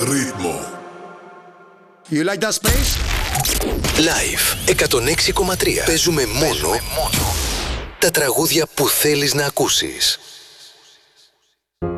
Ritmo. You like that space? Live 106,3. Παίζουμε μόνο τα τραγούδια που θέλεις να ακούσεις.